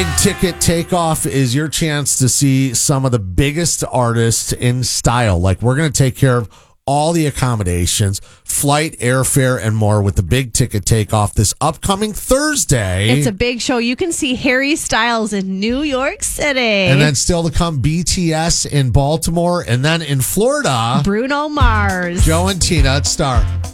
Ticket Takeoff is your chance to see some of the biggest artists in style. Like, we're going to take care of all the accommodations, flight, airfare, and more with the Big Ticket Takeoff this upcoming Thursday. It's a big show. You can see Harry Styles in New York City. And then still to come, BTS in Baltimore. And then in Florida, Bruno Mars. Joe and Tina at Star.